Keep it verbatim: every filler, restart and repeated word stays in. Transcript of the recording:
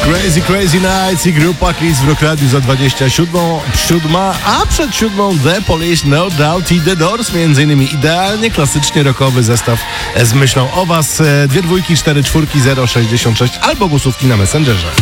Crazy Crazy Nights i grupa Kiss w Rock Radiu za dwadzieścia siódmą, siódma, a przed siódmą The Police, No Doubt i The Doors, między innymi idealnie klasycznie rockowy zestaw z myślą o was. Dwie dwójki, cztery czwórki, zero sześćdziesiąt sześć albo głosówki na Messengerze.